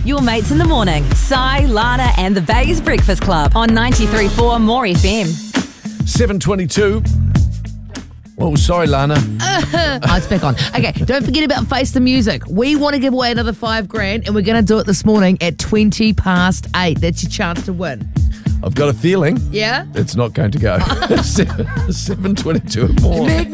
Your mates in the morning. Si, Lana and the Bays Breakfast Club on 93.4 More FM. 7:22. Oh, sorry, Lana. Oh, it's back on. Okay, don't forget about Face the Music. We want to give away another $5,000 and we're going to do it this morning at 8:20. That's your chance to win. I've got a feeling Yeah? it's not going to go. 7:22 more.